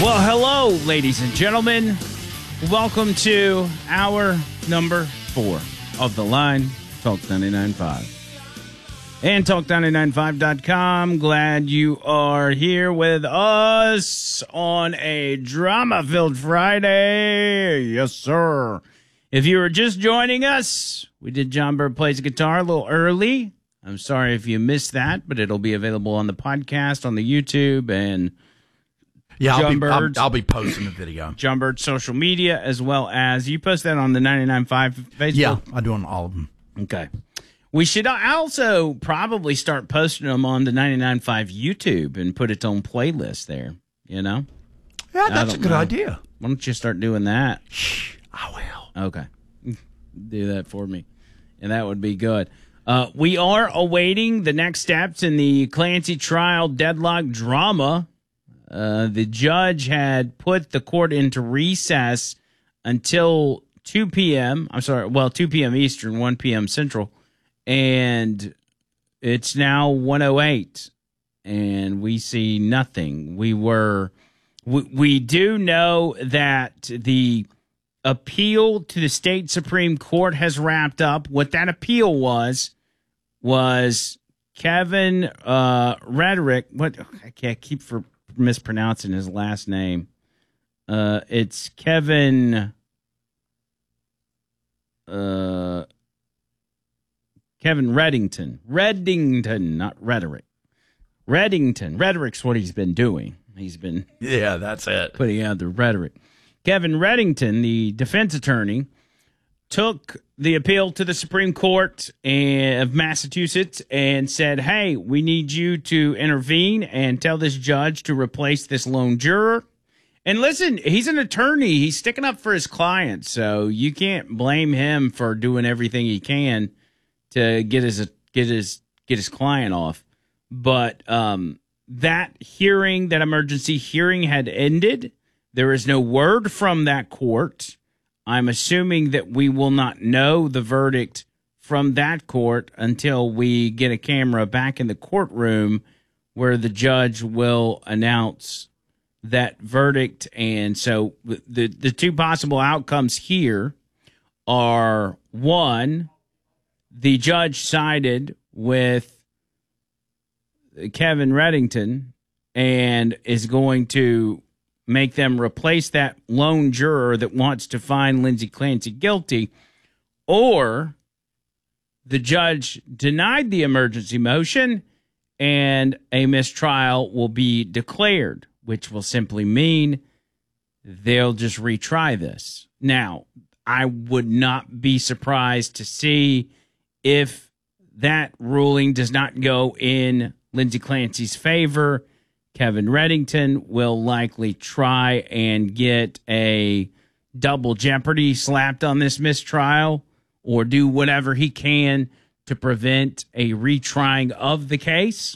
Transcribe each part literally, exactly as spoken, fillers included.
Well, hello, ladies and gentlemen. Welcome to hour number four of The Line, Talk ninety-nine point five. And talk ninety-nine point five dot com. Glad you are here with us on a drama-filled Friday. Yes, sir. If you were just joining us, we did John Bird Plays Guitar a little early. I'm sorry if you missed that, but it'll be available on the podcast, on the YouTube, and yeah, I'll John be, I'll, Bird's, I'll be posting the video. John Bird's social media, as well as you post that on the ninety-nine point five Facebook. Yeah, I do on all of them. Okay. We should also probably start posting them on the ninety-nine point five YouTube and put its own playlist there, you know? Yeah, that's a good know. idea. Why don't you start doing that? Shh, I will. Okay. Do that for me. And that would be good. Uh, we are awaiting the next steps in the Clancy trial deadlock drama. Uh, the judge had put the court into recess until two p.m. I'm sorry, well, two p.m. Eastern, one p.m. Central. And it's now one oh eight, and we see nothing. We were, we, we do know that the appeal to the state Supreme Court has wrapped up. What that appeal was, was Kevin uh, Rhetoric. What I can't keep for mispronouncing his last name. Uh, it's Kevin. Uh. Kevin Reddington. Reddington, not Rhetoric. Reddington. Rhetoric's what he's been doing. He's been yeah, that's it. putting out the rhetoric. Kevin Reddington, the defense attorney, took the appeal to the Supreme Court of Massachusetts and said, hey, we need you to intervene and tell this judge to replace this lone juror. And listen, he's an attorney. He's sticking up for his client, so you can't blame him for doing everything he can to get his get his get his client off. But um, that hearing, that emergency hearing, had ended. There is no word from that court. I'm assuming that we will not know the verdict from that court until we get a camera back in the courtroom where the judge will announce that verdict. And so the the two possible outcomes here are, one, the judge sided with Kevin Reddington and is going to make them replace that lone juror that wants to find Lindsay Clancy guilty, or the judge denied the emergency motion and a mistrial will be declared, which will simply mean they'll just retry this. Now, I would not be surprised to see if that ruling does not go in Lindsay Clancy's favor. Kevin Reddington will likely try and get a double jeopardy slapped on this mistrial or do whatever he can to prevent a retrying of the case.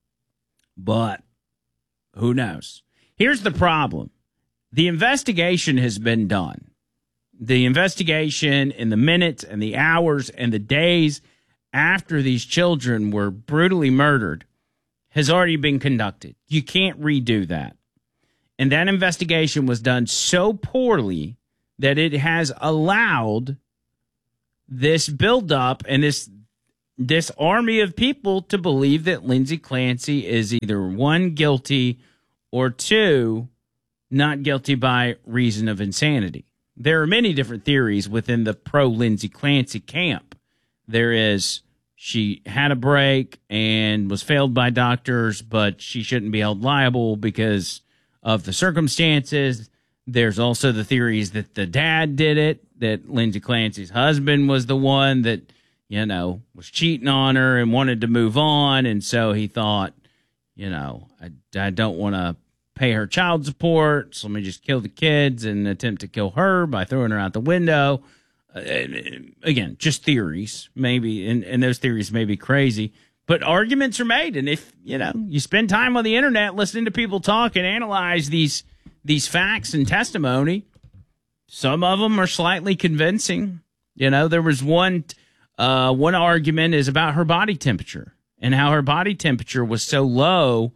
But who knows? Here's the problem. The investigation has been done. The investigation in the minutes and the hours and the days after these children were brutally murdered has already been conducted. You can't redo that. And that investigation was done so poorly that it has allowed this buildup and this this army of people to believe that Lindsay Clancy is either, one, guilty, or two, not guilty by reason of insanity. There are many different theories within the pro-Lindsay Clancy camp. There is, she had a break and was failed by doctors, but she shouldn't be held liable because of the circumstances. There's also the theories that the dad did it, that Lindsay Clancy's husband was the one that, you know, was cheating on her and wanted to move on. And so he thought, you know, I, I don't want to pay her child support, so let me just kill the kids and attempt to kill her by throwing her out the window. Uh, again, just theories, maybe, and, and those theories may be crazy, but arguments are made. And if, you know, you spend time on the internet listening to people talk and analyze these these facts and testimony, some of them are slightly convincing. You know, there was one uh, one argument is about her body temperature and how her body temperature was so low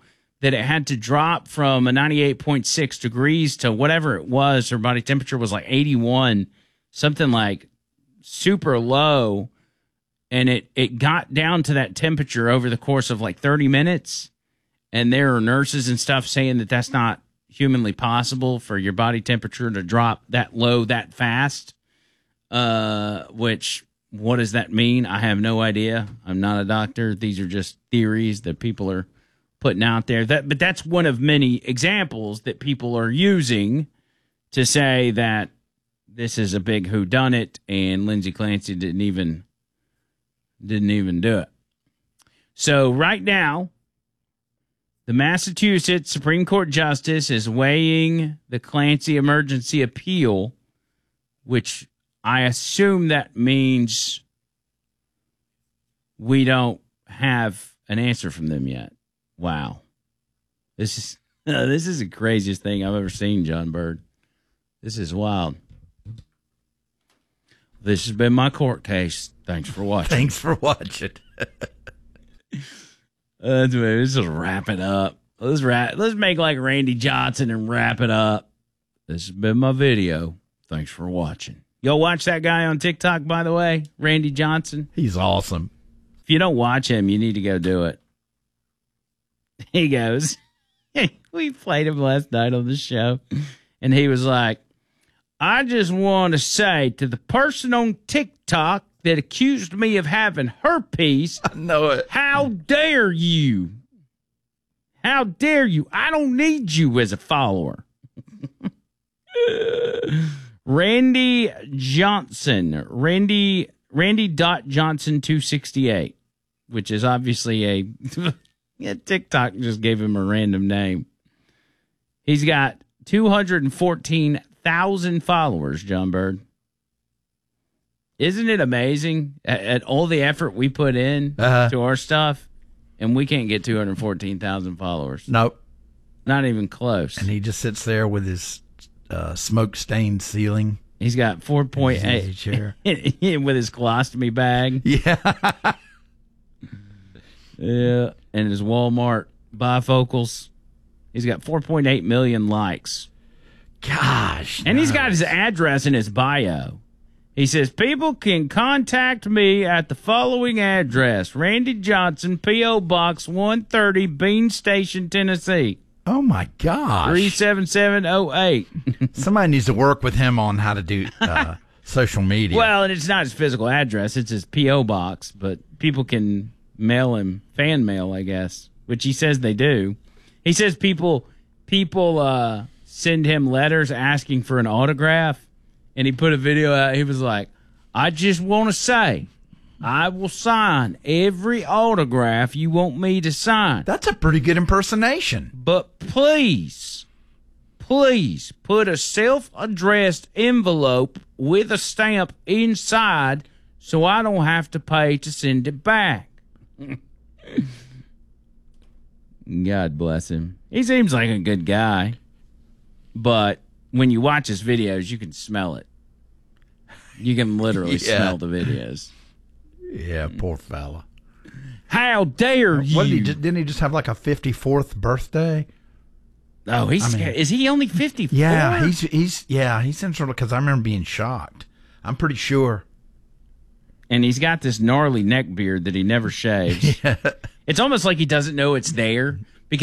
that it had to drop from a ninety-eight point six degrees to whatever it was. Her body temperature was like eighty-one, something like super low. And it, it got down to that temperature over the course of like thirty minutes. And there are nurses and stuff saying that that's not humanly possible for your body temperature to drop that low that fast. Uh, which, what does that mean? I have no idea. I'm not a doctor. These are just theories that people are putting out there. That, but that's one of many examples that people are using to say that this is a big whodunit and Lindsay Clancy didn't even didn't even do it. So right now, the Massachusetts Supreme Court Justice is weighing the Clancy emergency appeal, which I assume that means we don't have an answer from them yet. Wow. This is uh, this is the craziest thing I've ever seen, John Bird. This is wild. This has been my court case. Thanks for watching. Thanks for watching. uh, let's just wrap it up. Let's wrap. Let's make like Randy Johnson and wrap it up. This has been my video. Thanks for watching. Y'all watch that guy on TikTok, by the way, Randy Johnson. He's awesome. If you don't watch him, you need to go do it. He goes, we played him last night on the show, and he was like, I just want to say to the person on TikTok that accused me of having herpes, I know it. How dare you? How dare you? I don't need you as a follower. Randy Johnson, Randy Randy dot Johnson two sixty-eight, which is obviously a yeah, TikTok just gave him a random name. He's got two hundred fourteen thousand followers, John Bird. Isn't it amazing at, at all the effort we put in uh-huh. to our stuff, and we can't get two hundred fourteen thousand followers? Nope. Not even close. And he just sits there with his uh, smoke-stained ceiling. He's got four point eight chair with his colostomy bag. Yeah. Yeah. And his Walmart bifocals. He's got four point eight million likes. Gosh. And no. he's got his address in his bio. He says, people can contact me at the following address. Randy Johnson, P O. Box one thirty, Bean Station, Tennessee. Oh, my gosh. three seven seven oh eight. Somebody needs to work with him on how to do uh, social media. Well, and it's not his physical address. It's his P O. Box. But people can mail him fan mail, I guess, which he says they do. He says people people uh, send him letters asking for an autograph. And he put a video out. He was like, I just want to say, I will sign every autograph you want me to sign. That's a pretty good impersonation. But please, please put a self-addressed envelope with a stamp inside so I don't have to pay to send it back. God bless him. He seems like a good guy. But when you watch his videos, you can smell it. You can literally yeah. smell the videos. Yeah, poor fella. How dare you? What did he just, didn't he just have like a fifty-fourth birthday? Oh, he's I mean, is he only fifty-four? Yeah, he's he's yeah, he's in sort of because I remember being shocked. I'm pretty sure. And he's got this gnarly neck beard that he never shaves. Yeah. It's almost like he doesn't know it's there.